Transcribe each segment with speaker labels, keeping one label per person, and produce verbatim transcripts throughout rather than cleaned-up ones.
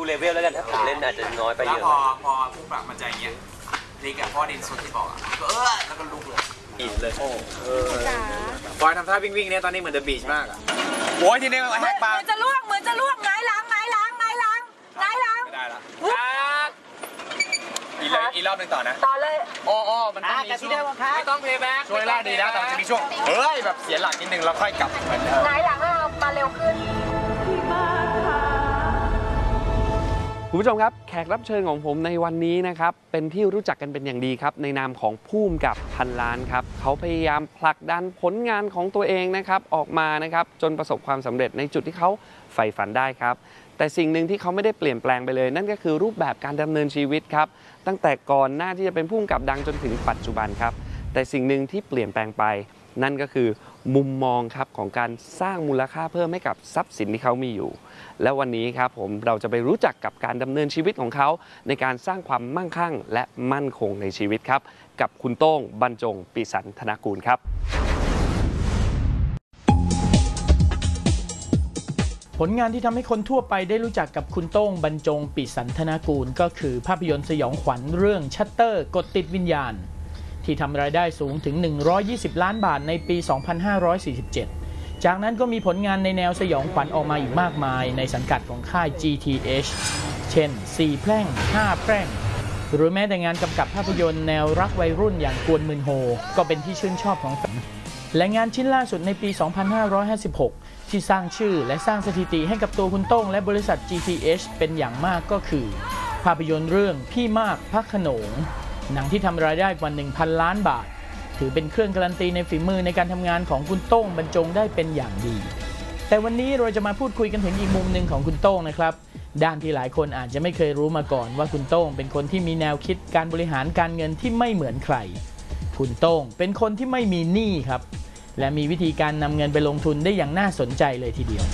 Speaker 1: เลเวลแล้วกันถ้าผมเล่นอาจจะน้อยไปเยอะ
Speaker 2: แล้วพอพอผู้ปรับมันจะอย่างเงี้ยลิกอะพ่อดินสุดที่บอกอะก็เออแล้วก็ลุกเลย
Speaker 1: อินเลยโอ้เออ
Speaker 2: ฟอยทำท่าวิ่งวิ่งเนี่ยตอนนี้เหมือนเดอะบีชมากอะโอ้ยทีนี้มันแหกปาก
Speaker 3: เหมือนจะล่วงเหมือนจะล่วงไงล้างไงล้างไงล้างไงล้าง
Speaker 2: ไม่ได้ละอีกเลยอีกรอบหนึ่งต่อนะ
Speaker 3: ต่อเลย
Speaker 2: โอ้โอ้มันต้องมีช่วงไม่ต้องเพย์แบ็กช่วยแรกดีนะแต่มันจะมีช่วงเฮ้ยแบบเสียหลักนิดนึงแล้วค่อยกลับเหมือนเดิม
Speaker 3: ไงล้างให้เรามาเร็วขึ้น
Speaker 4: คุณผู้ชมครับแขกรับเชิญของผมในวันนี้นะครับเป็นที่รู้จักกันเป็นอย่างดีครับในนามของผู้กำกับพันล้านครับเขาพยายามผลักดันผลงานของตัวเองนะครับออกมานะครับจนประสบความสำเร็จในจุดที่เขาใฝ่ฝันได้ครับแต่สิ่งหนึ่งที่เขาไม่ได้เปลี่ยนแปลงไปเลยนั่นก็คือรูปแบบการดำเนินชีวิตครับตั้งแต่ก่อนหน้าที่จะเป็นผู้กำกับดังจนถึงปัจจุบันครับแต่สิ่งหนึ่งที่เปลี่ยนแปลงไปนั่นก็คือมุมมองครับของการสร้างมูลค่าเพิ่มให้กับทรัพย์สินที่เขามีอยู่และวันนี้ครับผมเราจะไปรู้จักกับการดำเนินชีวิตของเขาในการสร้างความมั่งคั่งและมั่นคงในชีวิตครับกับคุณโต้งบรรจงปิสันธนกูลครับ
Speaker 5: ผลงานที่ทำให้คนทั่วไปได้รู้จักกับคุณโต้งบรรจงปิสันธนกูลก็คือภาพยนตร์สยองขวัญเรื่องชัตเตอร์กดติดวิญญาณที่ทำรายได้สูงถึงหนึ่งร้อยยี่สิบล้านบาทในปี สองพันห้าร้อยสี่สิบเจ็ด จากนั้นก็มีผลงานในแนวสยองขวัญออกมาอีกมากมายในสังกัดของค่าย จี ที เอช เช่น สี่แพร่ง ห้าแพร่งหรือแม้แต่งานกำกับภาพยนตร์แนวรักวัยรุ่นอย่างกวนมึนโฮก็เป็นที่ชื่นชอบของแฟนและงานชิ้นล่าสุดในปี สองพันห้าร้อยห้าสิบหก ที่สร้างชื่อและสร้างสถิติให้กับตัวคุณโต้งและบริษัท จี ที เอช เป็นอย่างมากก็คือภาพยนตร์เรื่องพี่มากพระโขนงหนังที่ทำรายได้กว่า หนึ่งพัน ล้านบาทถือเป็นเครื่องการันตีในฝีมือในการทำงานของคุณโต้งบรรจงได้เป็นอย่างดีแต่วันนี้เราจะมาพูดคุยกันถึงอีกมุมหนึ่งของคุณโต้งนะครับด้านที่หลายคนอาจจะไม่เคยรู้มาก่อนว่าคุณโต้งเป็นคนที่มีแนวคิดการบริหารการเงินที่ไม่เหมือนใครคุณโต้งเป็นคนที่ไม่มีหนี้ครับและมีวิธีการนำเงินไปลงทุนได้อย่างน่าสนใจเลยทีเดียว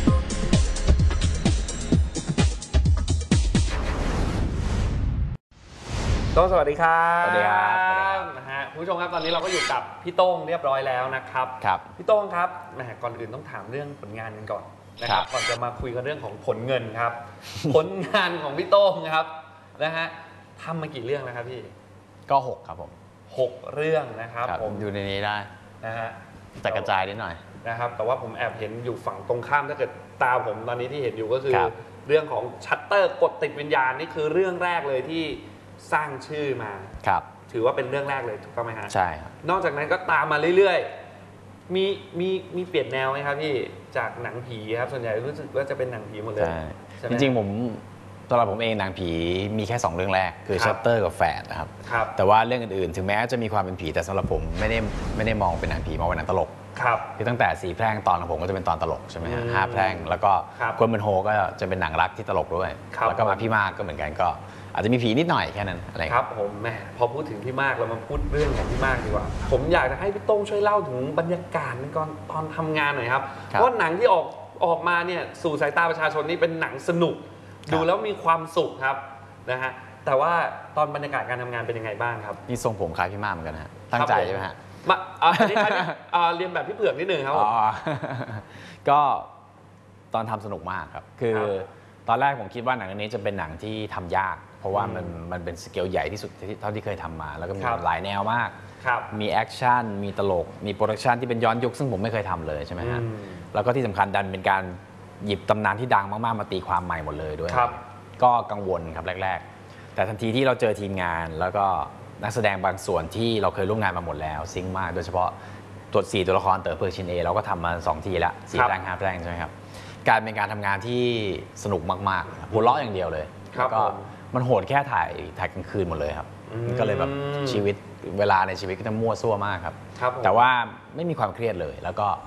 Speaker 4: โต้งสวัสดีครับ
Speaker 1: สวัสดีครับ
Speaker 4: นะฮะคุณผู้ชมครับตอนนี้เราก็อยู่กับพี่โต้งเรียบร้อยแล้วนะครับ
Speaker 1: ครับ
Speaker 4: พี่โต้งครับแหมก่อนอื่นต้องถามเรื่องผลงานกันก่อนนะครับก่อนจะมาคุยกันเรื่องของผลเงินครับ ผลงานของพี่โต้งครับนะฮะทำมากี่เรื่องแล้วครับพี่
Speaker 1: ก็หกครับผม
Speaker 4: หกเรื่องนะครับผม
Speaker 1: อยู่ในนี้ได้
Speaker 4: นะฮะ
Speaker 1: แต่กระจายนิดหน่อย
Speaker 4: นะครับแต่ว่าผมแอบเห็นอยู่ฝั่งตรงข้ามถ้าเกิดตาผมตอนนี้ที่เห็นอยู่ก็คือเรื่องของชัตเตอร์กดติดวิญญาณนี่คือเรื่องแรกเลยที่สร้างชื่อมา
Speaker 1: ครับ
Speaker 4: ถือว่าเป็นเรื่องแรกเลยถูกต้องไหมฮะ
Speaker 1: ใช่ครับ
Speaker 4: นอกจากนั้นก็ตามมาเรื่อยๆมีมีมีเปลี่ยนแนวไหมครับพี่จากหนังผีครับส่วนใหญ่รู้สึกว่าจะเป็นหนังผีหมดเลย
Speaker 1: ใช่จริงๆผมสำหรับผมเองหนังผีมีแค่สองเรื่องแรกคือชัตเตอร์กับแฝดนะครับแต่ว่าเรื่องอื่นๆถึงแม้จะมีความเป็นผีแต่สำหรับผมไม่ได้ไม่ได้มองเป็นหนังผีมองเป็นหนังตลก
Speaker 4: ครับ
Speaker 1: คือตั้งแต่สี่แพร่งตอนของผมก็จะเป็นตอนตลกใช่ไหมฮะห้าแพร่งแล้วก็กวนมึนโฮก็จะเป็นหนังรักที่ตลกด้วยแล้วก็มาพี่มากก็เหมือนกันก็อาจจะมีผีนิดหน่อยแค่นั้นอะไร
Speaker 4: ครับผมแหมพอพูดถึงพี่มากเรามาพูดเรื่องของพี่มากดีกว่าผมอยากจะให้พี่โต้งช่วยเล่าถึงบรรยากาศในตอนตอนทำงานหน่อยครับเพราะหนังที่ออกออกมาเนี่ยสู่สายตาประชาชนนี่เป็นหนังสนุกดูแล้วมีความสุขครับนะฮะแต่ว่าตอนบรรยากาศการทำงานเป็นยังไงบ้างครับ
Speaker 1: นี่ทรงผมคล้ายพี่มากเหมือนกันฮะตั้งใจใช่ไหมฮะ
Speaker 4: มาอันนี้เรียนแบบพี่เผือกนิดนึงครับ
Speaker 1: ก็ตอนทำสนุกมากครับคือตอนแรกผมคิดว่าหนังเรื่องนี้จะเป็นหนังที่ทำยากเพราะว่ามันมันเป็นสเกลใหญ่ที่สุดเท่าที่เคยทำมาแล้วก็มีหลายแนวมากมีแอคชั่นมีตลกมีโปรดักชันที่เป็นย้อนยุคซึ่งผมไม่เคยทำเลยใช่ไหมฮะแล้วก็ที่สำคัญดันเป็นการหยิบตำนานที่ดังมากๆมาตีความใหม่หมดเลยด้วยก็กังวลครับแรกๆแต่ทันทีที่เราเจอทีมงานแล้วก็นักแสดงบางส่วนที่เราเคยร่วมงานมาหมดแล้วซิงค์มากโดยเฉพาะตัวสี่ตัวละครเต๋อเพิร์ชินเอเราก็ทำมาสองทีแล้วสี่แพร่งห้าแพร่งใช่ไหมครับการเป็นการทำงานที่สนุกมากๆหัวเราะอย่างเดียวเลยแล้วก็มันโหดแค่ถ่ายถ่ายกลางคืนหมดเลยครับก็เลยแบบชีวิตเวลาในชีวิตก็จะมั่วซั่วมากครับแต่ว่าไม่มีความเครียดเลยแล้วก็